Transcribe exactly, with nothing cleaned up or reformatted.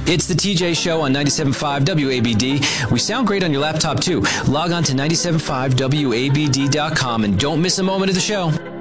It's the T J Show on ninety-seven point five W A B D. We sound great on your laptop, too. Log on to ninety-seven point five W A B D dot com and don't miss a moment of the show.